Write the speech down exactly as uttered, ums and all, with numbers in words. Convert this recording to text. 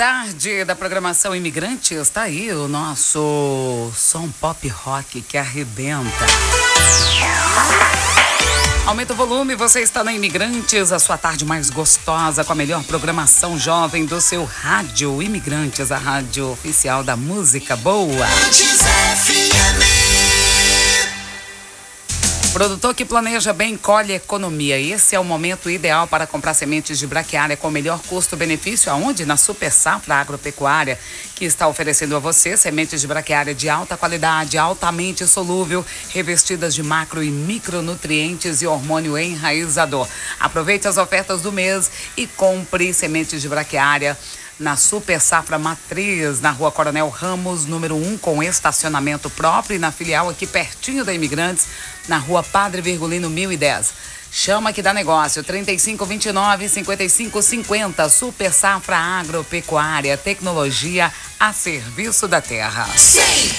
tarde da programação Imigrantes, tá aí o nosso som pop rock que arrebenta. Aumenta o volume, você está na Imigrantes, a sua tarde mais gostosa com a melhor programação jovem do seu rádio. Imigrantes, a rádio oficial da música boa. Produtor que planeja bem, colhe economia. Esse é o momento ideal para comprar sementes de braquiária com melhor custo-benefício. Aonde? Na Super Safra Agropecuária, que está oferecendo a você sementes de braquiária de alta qualidade, altamente solúvel, revestidas de macro e micronutrientes e hormônio enraizador. Aproveite as ofertas do mês e compre sementes de braquiária na Super Safra Matriz, na Rua Coronel Ramos, número um, com estacionamento próprio, e na filial aqui pertinho da Imigrantes, na Rua Padre Virgulino mil e dez. Chama que dá negócio, trinta e cinco, vinte e nove, cinquenta e cinco, cinquenta. Super Safra Agropecuária, tecnologia a serviço da terra. Sim.